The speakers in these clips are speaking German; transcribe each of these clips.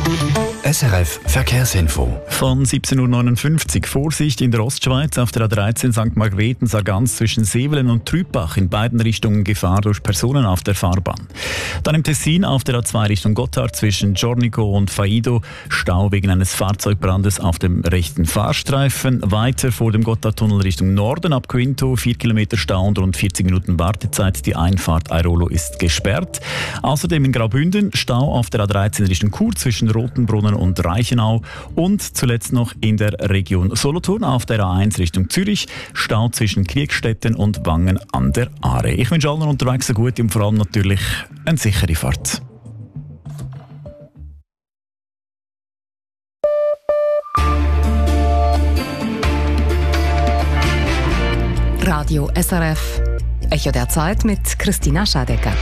SRF Verkehrsinfo. Von 17.59 Uhr. Vorsicht in der Ostschweiz auf der A13 St. Margrethen-Sargans zwischen Sevelen und Trübach. In beiden Richtungen Gefahr durch Personen auf der Fahrbahn. Dann im Tessin auf der A2 Richtung Gotthard zwischen Giornico und Faido. Stau wegen eines Fahrzeugbrandes auf dem rechten Fahrstreifen. Weiter vor dem Gotthardtunnel Richtung Norden ab Quinto. 4 Kilometer Stau und rund 40 Minuten Wartezeit. Die Einfahrt Airolo ist gesperrt. Außerdem in Graubünden Stau auf der A13 Richtung Chur zwischen Rotenbrunnen und Reichenau und zuletzt noch in der Region Solothurn auf der A1 Richtung Zürich Stau zwischen Kriegstetten und Wangen an der Aare. Ich wünsche allen unterwegs eine gute und vor allem natürlich eine sichere Fahrt. Radio SRF Echo der Zeit mit Christina Schadecker.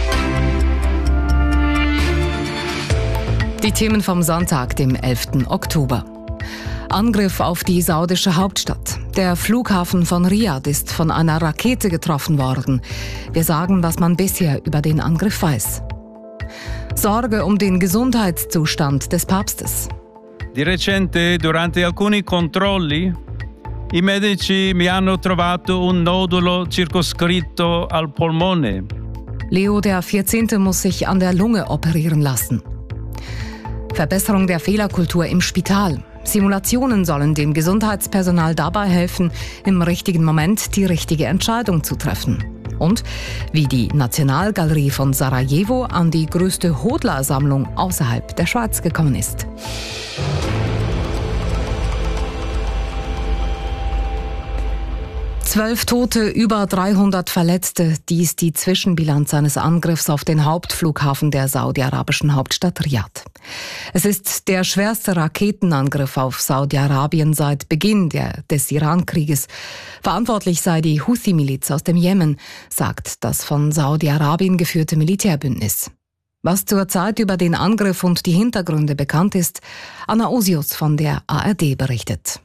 Die Themen vom Sonntag, dem 11. Oktober. Angriff auf die saudische Hauptstadt. Der Flughafen von Riyadh ist von einer Rakete getroffen worden. Wir sagen, was man bisher über den Angriff weiß. Sorge um den Gesundheitszustand des Papstes. Di recente, durante alcuni controlli, i medici mi hanno trovato un nodulo circoscritto al polmone. Leo XIV. Muss sich an der Lunge operieren lassen. Verbesserung der Fehlerkultur im Spital. Simulationen sollen dem Gesundheitspersonal dabei helfen, im richtigen Moment die richtige Entscheidung zu treffen. Und wie die Nationalgalerie von Sarajevo an die größte Hodler-Sammlung außerhalb der Schweiz gekommen ist. 12 Tote, über 300 Verletzte. Dies die Zwischenbilanz eines Angriffs auf den Hauptflughafen der saudi-arabischen Hauptstadt Riyadh. Es ist der schwerste Raketenangriff auf Saudi-Arabien seit Beginn des Iran-Krieges. Verantwortlich sei die Houthi-Miliz aus dem Jemen, sagt das von Saudi-Arabien geführte Militärbündnis. Was zurzeit über den Angriff und die Hintergründe bekannt ist, Anna Osius von der ARD berichtet.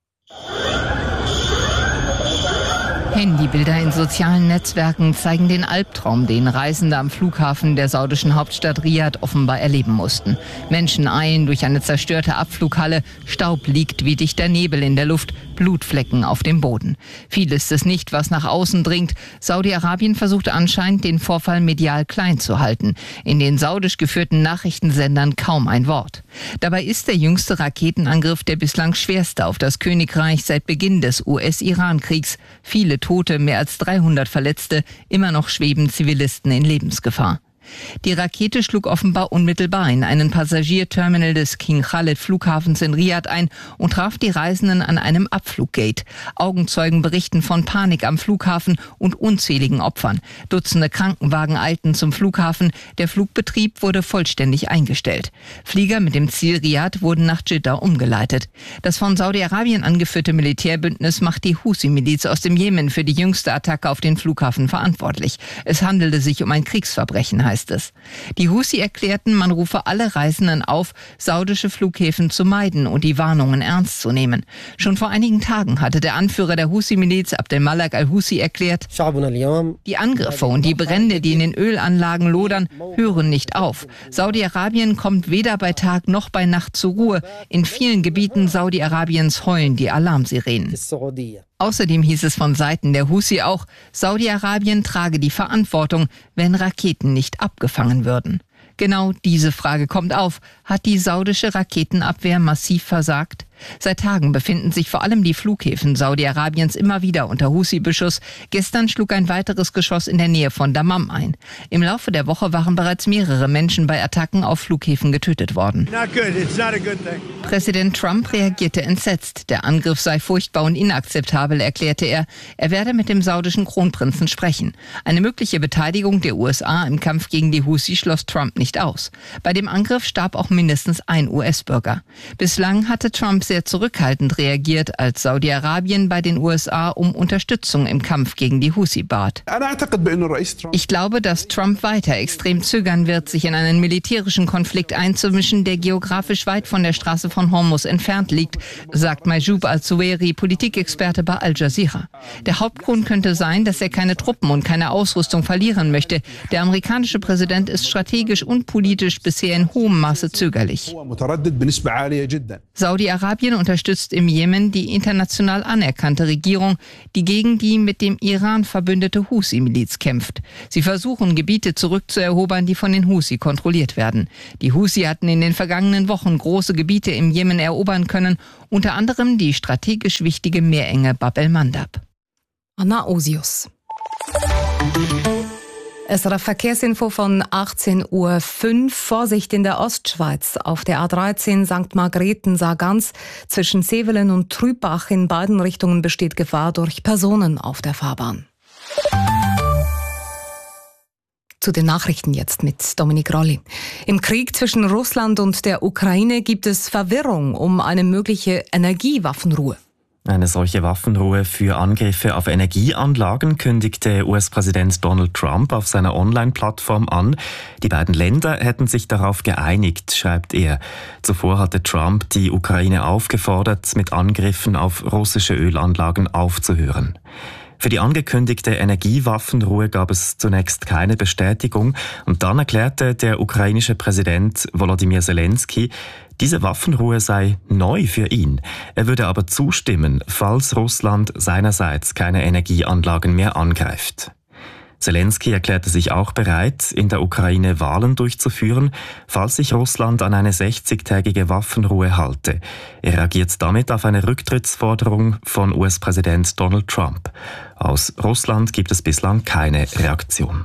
Handybilder in sozialen Netzwerken zeigen den Albtraum, den Reisende am Flughafen der saudischen Hauptstadt Riyadh offenbar erleben mussten. Menschen eilen durch eine zerstörte Abflughalle, Staub liegt wie dichter Nebel in der Luft, Blutflecken auf dem Boden. Viel ist es nicht, was nach außen dringt. Saudi-Arabien versucht anscheinend, den Vorfall medial klein zu halten. In den saudisch geführten Nachrichtensendern kaum ein Wort. Dabei ist der jüngste Raketenangriff der bislang schwerste auf das Königreich seit Beginn des US-Iran-Kriegs. Viele Tote, mehr als 300 Verletzte, immer noch schweben Zivilisten in Lebensgefahr. Die Rakete schlug offenbar unmittelbar in einen Passagierterminal des King Khalid Flughafens in Riyadh ein und traf die Reisenden an einem Abfluggate. Augenzeugen berichten von Panik am Flughafen und unzähligen Opfern. Dutzende Krankenwagen eilten zum Flughafen. Der Flugbetrieb wurde vollständig eingestellt. Flieger mit dem Ziel Riyadh wurden nach Jeddah umgeleitet. Das von Saudi-Arabien angeführte Militärbündnis macht die Houthi-Miliz aus dem Jemen für die jüngste Attacke auf den Flughafen verantwortlich. Es handelte sich um ein Kriegsverbrechen, heißt es. Die Houthi erklärten, man rufe alle Reisenden auf, saudische Flughäfen zu meiden und die Warnungen ernst zu nehmen. Schon vor einigen Tagen hatte der Anführer der Houthi-Miliz, Abdelmalek al-Houthi, erklärt, die Angriffe und die Brände, die in den Ölanlagen lodern, hören nicht auf. Saudi-Arabien kommt weder bei Tag noch bei Nacht zur Ruhe. In vielen Gebieten Saudi-Arabiens heulen die Alarmsirenen. Außerdem hieß es von Seiten der Houthi auch, Saudi-Arabien trage die Verantwortung, wenn Raketen nicht abgefangen würden. Genau diese Frage kommt auf. Hat die saudische Raketenabwehr massiv versagt? Seit Tagen befinden sich vor allem die Flughäfen Saudi-Arabiens immer wieder unter Houthi-Beschuss. Gestern schlug ein weiteres Geschoss in der Nähe von Dammam ein. Im Laufe der Woche waren bereits mehrere Menschen bei Attacken auf Flughäfen getötet worden. Präsident Trump reagierte entsetzt. Der Angriff sei furchtbar und inakzeptabel, erklärte er. Er werde mit dem saudischen Kronprinzen sprechen. Eine mögliche Beteiligung der USA im Kampf gegen die Houthi schloss Trump nicht aus. Bei dem Angriff starb auch mindestens ein US-Bürger. Bislang hatte Trump sehr zurückhaltend reagiert, als Saudi-Arabien bei den USA um Unterstützung im Kampf gegen die Houthi bat. Ich glaube, dass Trump weiter extrem zögern wird, sich in einen militärischen Konflikt einzumischen, der geografisch weit von der Straße von Hormuz entfernt liegt, sagt Majoub al-Zuwairi, Politikexperte bei Al Jazeera. Der Hauptgrund könnte sein, dass er keine Truppen und keine Ausrüstung verlieren möchte. Der amerikanische Präsident ist strategisch und politisch bisher in hohem Maße zögerlich. Saudi-Arabien unterstützt im Jemen die international anerkannte Regierung, die gegen die mit dem Iran verbündete Houthi-Miliz kämpft. Sie versuchen, Gebiete zurückzuerobern, die von den Houthi kontrolliert werden. Die Houthi hatten in den vergangenen Wochen große Gebiete im Jemen erobern können, unter anderem die strategisch wichtige Meerenge Bab el-Mandab. Anna Osius. SRF Verkehrsinfo von 18:05 Uhr. Vorsicht in der Ostschweiz. Auf der A13 St. Margrethen-Sargans zwischen Sevelen und Trübach in beiden Richtungen besteht Gefahr durch Personen auf der Fahrbahn. Zu den Nachrichten jetzt mit Dominik Rolli. Im Krieg zwischen Russland und der Ukraine gibt es Verwirrung um eine mögliche Energiewaffenruhe. Eine solche Waffenruhe für Angriffe auf Energieanlagen kündigte US-Präsident Donald Trump auf seiner Online-Plattform an. Die beiden Länder hätten sich darauf geeinigt, schreibt er. Zuvor hatte Trump die Ukraine aufgefordert, mit Angriffen auf russische Ölanlagen aufzuhören. Für die angekündigte Energiewaffenruhe gab es zunächst keine Bestätigung und dann erklärte der ukrainische Präsident Volodymyr Zelensky, diese Waffenruhe sei neu für ihn. Er würde aber zustimmen, falls Russland seinerseits keine Energieanlagen mehr angreift. Zelensky erklärte sich auch bereit, in der Ukraine Wahlen durchzuführen, falls sich Russland an eine 60-tägige Waffenruhe halte. Er reagiert damit auf eine Rücktrittsforderung von US-Präsident Donald Trump. Aus Russland gibt es bislang keine Reaktion.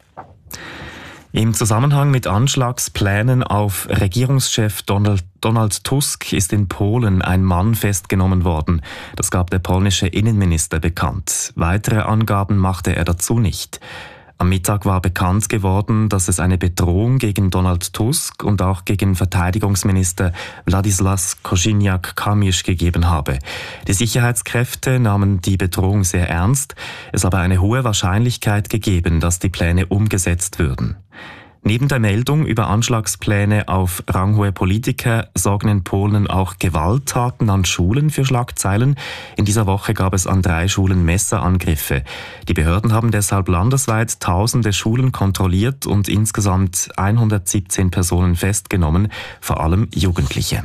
Im Zusammenhang mit Anschlagsplänen auf Regierungschef Donald Tusk ist in Polen ein Mann festgenommen worden. Das gab der polnische Innenminister bekannt. Weitere Angaben machte er dazu nicht. Am Mittag war bekannt geworden, dass es eine Bedrohung gegen Donald Tusk und auch gegen Verteidigungsminister Władysław Kosiniak-Kamysz gegeben habe. Die Sicherheitskräfte nahmen die Bedrohung sehr ernst. Es habe eine hohe Wahrscheinlichkeit gegeben, dass die Pläne umgesetzt würden. Neben der Meldung über Anschlagspläne auf ranghohe Politiker sorgen in Polen auch Gewalttaten an Schulen für Schlagzeilen. In dieser Woche gab es an 3 Schulen Messerangriffe. Die Behörden haben deshalb landesweit tausende Schulen kontrolliert und insgesamt 117 Personen festgenommen, vor allem Jugendliche.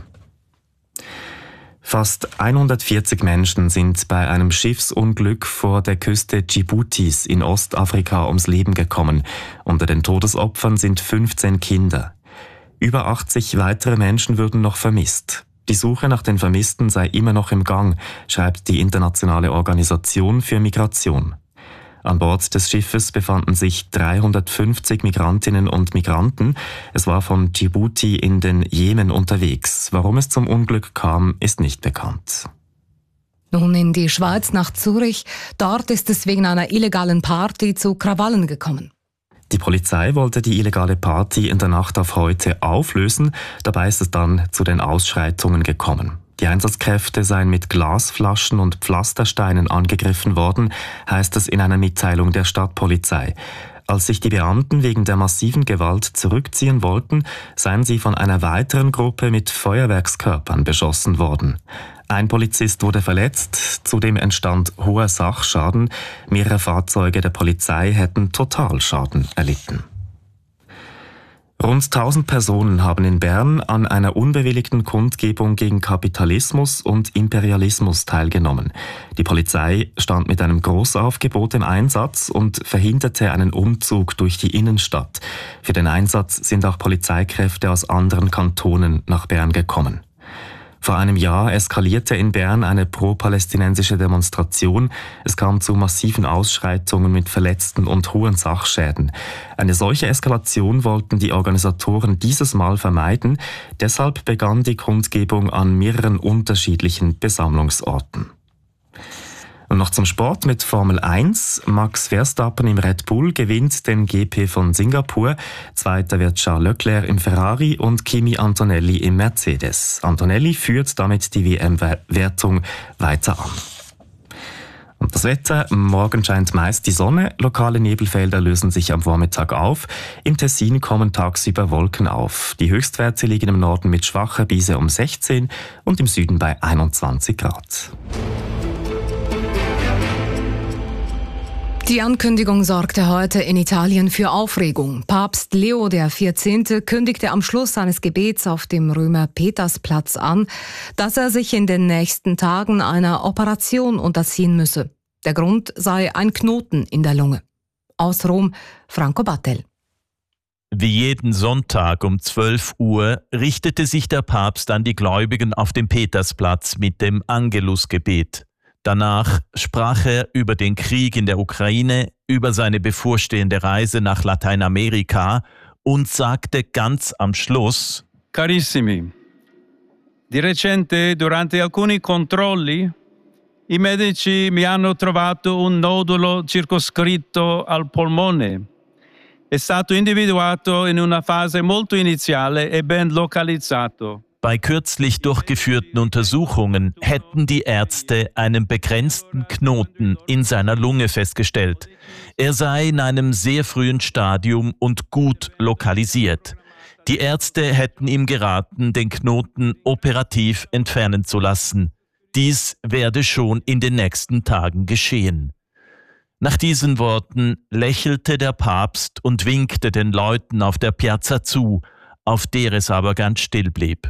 Fast 140 Menschen sind bei einem Schiffsunglück vor der Küste Dschiboutis in Ostafrika ums Leben gekommen. Unter den Todesopfern sind 15 Kinder. Über 80 weitere Menschen würden noch vermisst. Die Suche nach den Vermissten sei immer noch im Gang, schreibt die Internationale Organisation für Migration. An Bord des Schiffes befanden sich 350 Migrantinnen und Migranten. Es war von Djibouti in den Jemen unterwegs. Warum es zum Unglück kam, ist nicht bekannt. Nun in die Schweiz nach Zürich. Dort ist es wegen einer illegalen Party zu Krawallen gekommen. Die Polizei wollte die illegale Party in der Nacht auf heute auflösen. Dabei ist es dann zu den Ausschreitungen gekommen. Die Einsatzkräfte seien mit Glasflaschen und Pflastersteinen angegriffen worden, heißt es in einer Mitteilung der Stadtpolizei. Als sich die Beamten wegen der massiven Gewalt zurückziehen wollten, seien sie von einer weiteren Gruppe mit Feuerwerkskörpern beschossen worden. Ein Polizist wurde verletzt, zudem entstand hoher Sachschaden. Mehrere Fahrzeuge der Polizei hätten Totalschaden erlitten. Rund 1000 Personen haben in Bern an einer unbewilligten Kundgebung gegen Kapitalismus und Imperialismus teilgenommen. Die Polizei stand mit einem Großaufgebot im Einsatz und verhinderte einen Umzug durch die Innenstadt. Für den Einsatz sind auch Polizeikräfte aus anderen Kantonen nach Bern gekommen. Vor einem Jahr eskalierte in Bern eine pro-palästinensische Demonstration. Es kam zu massiven Ausschreitungen mit Verletzten und hohen Sachschäden. Eine solche Eskalation wollten die Organisatoren dieses Mal vermeiden. Deshalb begann die Kundgebung an mehreren unterschiedlichen Besammlungsorten. Und noch zum Sport mit Formel 1. Max Verstappen im Red Bull gewinnt den GP von Singapur. Zweiter wird Charles Leclerc im Ferrari und Kimi Antonelli im Mercedes. Antonelli führt damit die WM-Wertung weiter an. Und das Wetter: Morgen scheint meist die Sonne, lokale Nebelfelder lösen sich am Vormittag auf. Im Tessin kommen tagsüber Wolken auf. Die Höchstwerte liegen im Norden mit schwacher Brise um 16 und im Süden bei 21 Grad. Die Ankündigung sorgte heute in Italien für Aufregung. Papst Leo XIV. Kündigte am Schluss seines Gebets auf dem Römer Petersplatz an, dass er sich in den nächsten Tagen einer Operation unterziehen müsse. Der Grund sei ein Knoten in der Lunge. Aus Rom, Franco Battel. Wie jeden Sonntag um 12 Uhr richtete sich der Papst an die Gläubigen auf dem Petersplatz mit dem Angelusgebet. Danach sprach er über den Krieg in der Ukraine, über seine bevorstehende Reise nach Lateinamerika und sagte ganz am Schluss: Carissimi, di recente durante alcuni controlli i medici mi hanno trovato un nodulo circoscritto al polmone. È stato individuato in una fase molto iniziale e ben localizzato. Bei kürzlich durchgeführten Untersuchungen hätten die Ärzte einen begrenzten Knoten in seiner Lunge festgestellt. Er sei in einem sehr frühen Stadium und gut lokalisiert. Die Ärzte hätten ihm geraten, den Knoten operativ entfernen zu lassen. Dies werde schon in den nächsten Tagen geschehen. Nach diesen Worten lächelte der Papst und winkte den Leuten auf der Piazza zu, auf der es aber ganz still blieb.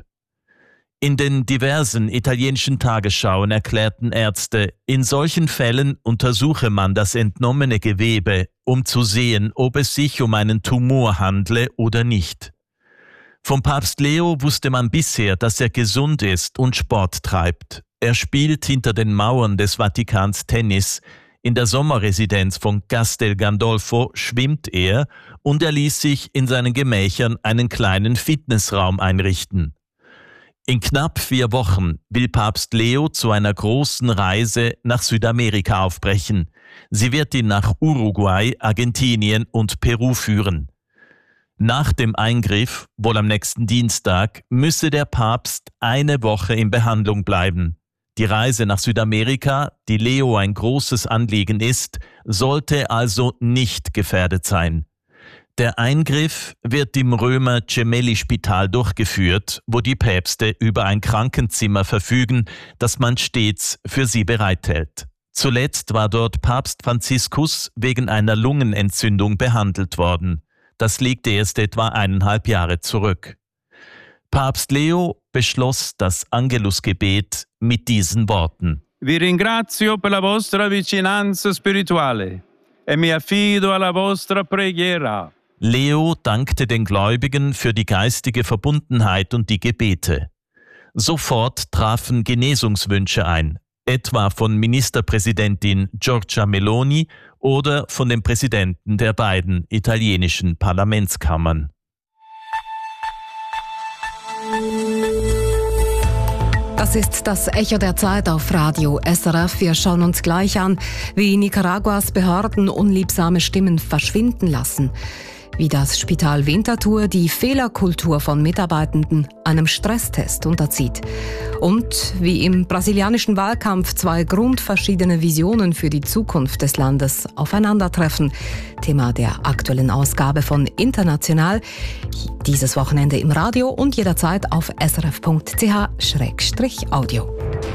In den diversen italienischen Tagesschauen erklärten Ärzte, in solchen Fällen untersuche man das entnommene Gewebe, um zu sehen, ob es sich um einen Tumor handle oder nicht. Vom Papst Leo wusste man bisher, dass er gesund ist und Sport treibt. Er spielt hinter den Mauern des Vatikans Tennis. In der Sommerresidenz von Castel Gandolfo schwimmt er und er ließ sich in seinen Gemächern einen kleinen Fitnessraum einrichten. In knapp 4 Wochen will Papst Leo zu einer großen Reise nach Südamerika aufbrechen. Sie wird ihn nach Uruguay, Argentinien und Peru führen. Nach dem Eingriff, wohl am nächsten Dienstag, müsse der Papst eine Woche in Behandlung bleiben. Die Reise nach Südamerika, die Leo ein großes Anliegen ist, sollte also nicht gefährdet sein. Der Eingriff wird im Römer Gemelli-Spital durchgeführt, wo die Päpste über ein Krankenzimmer verfügen, das man stets für sie bereithält. Zuletzt war dort Papst Franziskus wegen einer Lungenentzündung behandelt worden. Das liegt erst etwa 1,5 Jahre zurück. Papst Leo beschloss das Angelusgebet mit diesen Worten: Vi ringrazio per la vostra vicinanza spirituale e mi affido alla vostra preghiera. Leo dankte den Gläubigen für die geistige Verbundenheit und die Gebete. Sofort trafen Genesungswünsche ein, etwa von Ministerpräsidentin Giorgia Meloni oder von dem Präsidenten der beiden italienischen Parlamentskammern. Das ist das Echo der Zeit auf Radio SRF. Wir schauen uns gleich an, wie Nicaraguas Behörden unliebsame Stimmen verschwinden lassen, wie das Spital Winterthur die Fehlerkultur von Mitarbeitenden einem Stresstest unterzieht und wie im brasilianischen Wahlkampf 2 grundverschiedene Visionen für die Zukunft des Landes aufeinandertreffen. Thema der aktuellen Ausgabe von International, dieses Wochenende im Radio und jederzeit auf srf.ch/audio.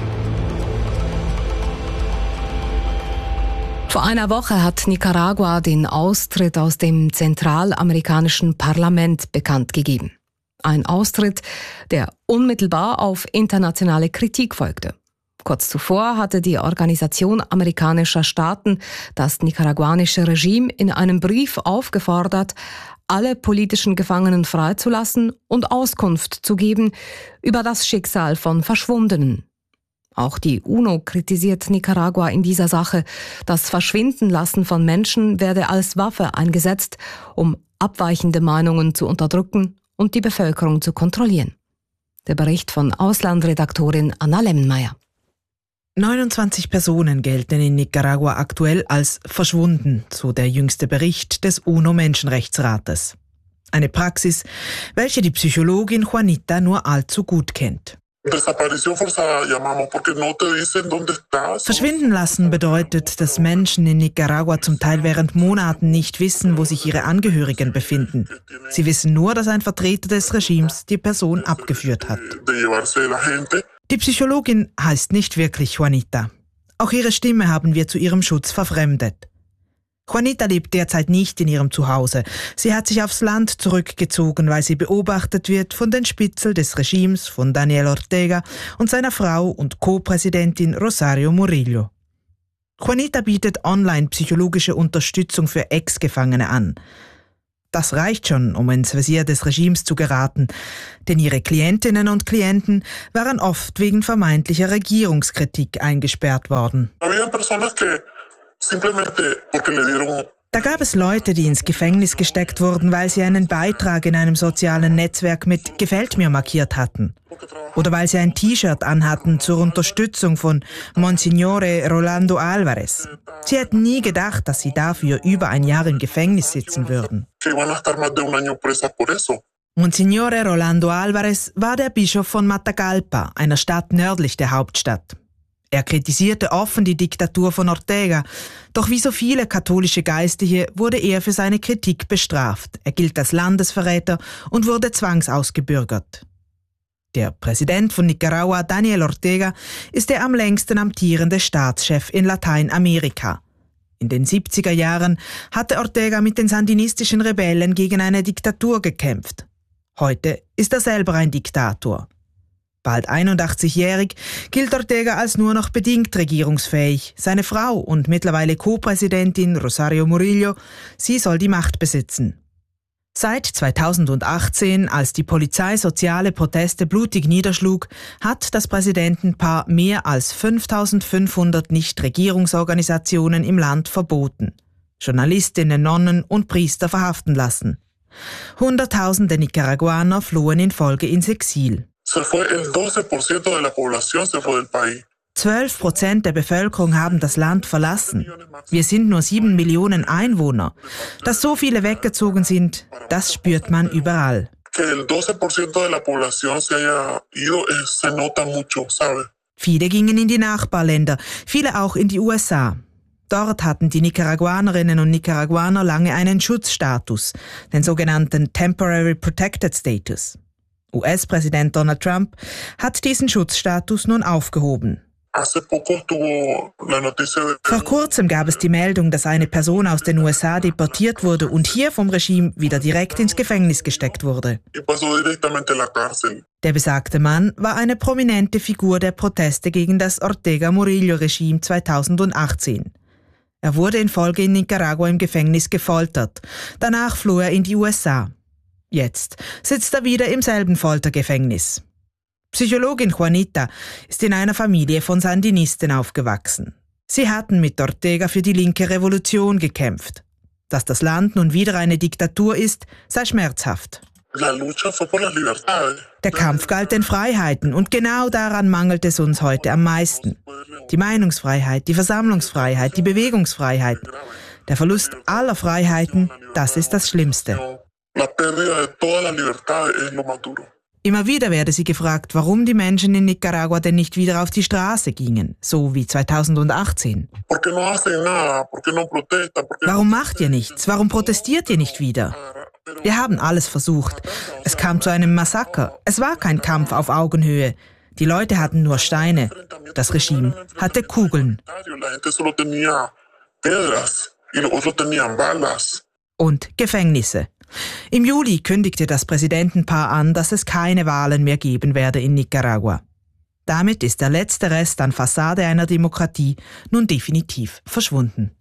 Vor einer Woche hat Nicaragua den Austritt aus dem zentralamerikanischen Parlament bekannt gegeben. Ein Austritt, der unmittelbar auf internationale Kritik folgte. Kurz zuvor hatte die Organisation amerikanischer Staaten das nicaraguanische Regime in einem Brief aufgefordert, alle politischen Gefangenen freizulassen und Auskunft zu geben über das Schicksal von Verschwundenen. Auch die UNO kritisiert Nicaragua in dieser Sache. Das Verschwindenlassen von Menschen werde als Waffe eingesetzt, um abweichende Meinungen zu unterdrücken und die Bevölkerung zu kontrollieren. Der Bericht von Auslandredaktorin Anna Lemmenmeier. 29 Personen gelten in Nicaragua aktuell als verschwunden, so der jüngste Bericht des UNO-Menschenrechtsrates. Eine Praxis, welche die Psychologin Juanita nur allzu gut kennt. Verschwinden lassen bedeutet, dass Menschen in Nicaragua zum Teil während Monaten nicht wissen, wo sich ihre Angehörigen befinden. Sie wissen nur, dass ein Vertreter des Regimes die Person abgeführt hat. Die Psychologin heißt nicht wirklich Juanita. Auch ihre Stimme haben wir zu ihrem Schutz verfremdet. Juanita lebt derzeit nicht in ihrem Zuhause. Sie hat sich aufs Land zurückgezogen, weil sie beobachtet wird von den Spitzeln des Regimes von Daniel Ortega und seiner Frau und Co-Präsidentin Rosario Murillo. Juanita bietet online psychologische Unterstützung für Ex-Gefangene an. Das reicht schon, um ins Visier des Regimes zu geraten, denn ihre Klientinnen und Klienten waren oft wegen vermeintlicher Regierungskritik eingesperrt worden. Da gab es Leute, die ins Gefängnis gesteckt wurden, weil sie einen Beitrag in einem sozialen Netzwerk mit »Gefällt mir« markiert hatten. Oder weil sie ein T-Shirt anhatten zur Unterstützung von Monsignore Rolando Álvarez. Sie hätten nie gedacht, dass sie dafür über ein Jahr im Gefängnis sitzen würden. Monsignore Rolando Álvarez war der Bischof von Matagalpa, einer Stadt nördlich der Hauptstadt. Er kritisierte offen die Diktatur von Ortega, doch wie so viele katholische Geistliche wurde er für seine Kritik bestraft. Er gilt als Landesverräter und wurde zwangsausgebürgert. Der Präsident von Nicaragua, Daniel Ortega, ist der am längsten amtierende Staatschef in Lateinamerika. In den 70er Jahren hatte Ortega mit den sandinistischen Rebellen gegen eine Diktatur gekämpft. Heute ist er selber ein Diktator. Bald 81-jährig gilt Ortega als nur noch bedingt regierungsfähig. Seine Frau und mittlerweile Co-Präsidentin Rosario Murillo, sie soll die Macht besitzen. Seit 2018, als die Polizei soziale Proteste blutig niederschlug, hat das Präsidentenpaar mehr als 5.500 Nichtregierungsorganisationen im Land verboten, Journalistinnen, Nonnen und Priester verhaften lassen. Hunderttausende Nicaraguaner flohen in Folge ins Exil. 12% der Bevölkerung haben das Land verlassen. Wir sind nur 7 Millionen Einwohner. Dass so viele weggezogen sind, das spürt man überall. Viele gingen in die Nachbarländer, viele auch in die USA. Dort hatten die Nicaraguanerinnen und Nicaraguaner lange einen Schutzstatus, den sogenannten Temporary Protected Status. US-Präsident Donald Trump hat diesen Schutzstatus nun aufgehoben. Vor kurzem gab es die Meldung, dass eine Person aus den USA deportiert wurde und hier vom Regime wieder direkt ins Gefängnis gesteckt wurde. Der besagte Mann war eine prominente Figur der Proteste gegen das Ortega-Murillo-Regime 2018. Er wurde in Folge in Nicaragua im Gefängnis gefoltert. Danach floh er in die USA. Jetzt sitzt er wieder im selben Foltergefängnis. Psychologin Juanita ist in einer Familie von Sandinisten aufgewachsen. Sie hatten mit Ortega für die linke Revolution gekämpft. Dass das Land nun wieder eine Diktatur ist, sei schmerzhaft. Der Kampf galt den Freiheiten und genau daran mangelt es uns heute am meisten. Die Meinungsfreiheit, die Versammlungsfreiheit, die Bewegungsfreiheit. Der Verlust aller Freiheiten, das ist das Schlimmste. Immer wieder werde sie gefragt, warum die Menschen in Nicaragua denn nicht wieder auf die Straße gingen, so wie 2018. Warum macht ihr nichts? Warum protestiert ihr nicht wieder? Wir haben alles versucht. Es kam zu einem Massaker. Es war kein Kampf auf Augenhöhe. Die Leute hatten nur Steine. Das Regime hatte Kugeln. Und Gefängnisse. Im Juli kündigte das Präsidentenpaar an, dass es keine Wahlen mehr geben werde in Nicaragua. Damit ist der letzte Rest an Fassade einer Demokratie nun definitiv verschwunden.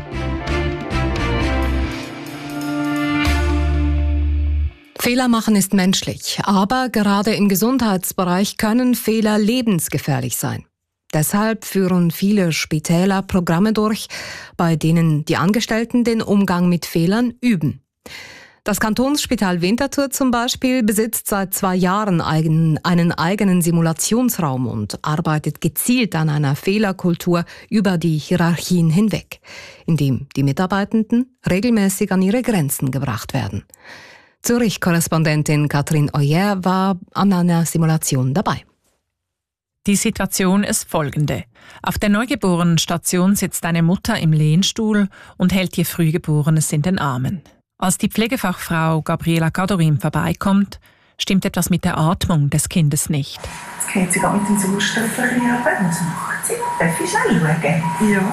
Fehler machen ist menschlich, aber gerade im Gesundheitsbereich können Fehler lebensgefährlich sein. Deshalb führen viele Spitäler Programme durch, bei denen die Angestellten den Umgang mit Fehlern üben. Das Kantonsspital Winterthur zum Beispiel besitzt seit 2 Jahren einen eigenen Simulationsraum und arbeitet gezielt an einer Fehlerkultur über die Hierarchien hinweg, indem die Mitarbeitenden regelmäßig an ihre Grenzen gebracht werden. Zürich-Korrespondentin Katrin Oyer war an einer Simulation dabei. Die Situation ist folgende. Auf der Neugeborenenstation sitzt eine Mutter im Lehnstuhl und hält ihr Frühgeborenes in den Armen. Als die Pflegefachfrau Gabriela Kadorin vorbeikommt, stimmt etwas mit der Atmung des Kindes nicht. Jetzt geht sie mit dem Sauerstoff runter. Was macht sie? Darf ich schnell schauen? Ja.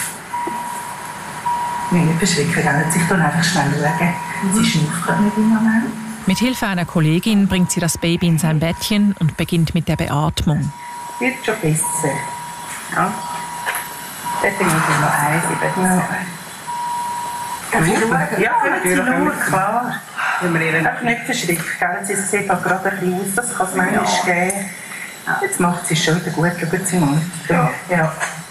Nicht beschwicken, gell? Sich dann einfach schnell schauen. Sie schnauft gerade nicht im Moment. Mit Hilfe einer Kollegin bringt sie das Baby in sein Bettchen und beginnt mit der Beatmung. Wird schon besser. Ja. Dort muss ich noch eins in ja, natürlich, klar. Darf nicht verschrecken, sie sieht auch gerade ein bisschen aus, das kann es manchmal geben. Jetzt macht sie schon wieder gut, schaut sie mal. Ja.